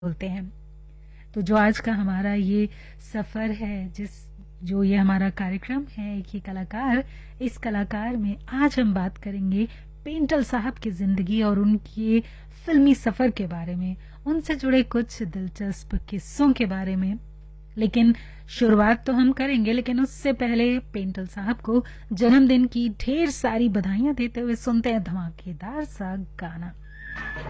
बोलते हैं। तो जो आज का हमारा ये सफर है, जो ये हमारा कार्यक्रम है एक ही कलाकार, इस कलाकार में आज हम बात करेंगे पेंटल साहब की जिंदगी और उनके फिल्मी सफर के बारे में, उनसे जुड़े कुछ दिलचस्प किस्सों के बारे में। लेकिन शुरुआत तो हम करेंगे, लेकिन उससे पहले पेंटल साहब को जन्मदिन की ढेर सारी बधाइयां देते हुए सुनते हैं धमाकेदार सा गाना।